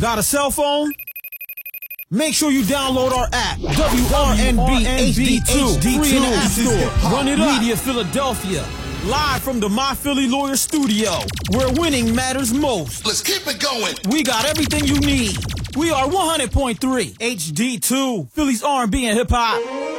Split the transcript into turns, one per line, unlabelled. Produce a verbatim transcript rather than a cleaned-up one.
Got a cell phone? Make sure you download our app, W R N B H D two, free in the App Store. Run it up. Media Philadelphia, live from the My Philly Lawyer studio, where winning matters most.
Let's keep it going.
We got everything you need. We are one hundred point three H D two, Philly's R and B and hip hop.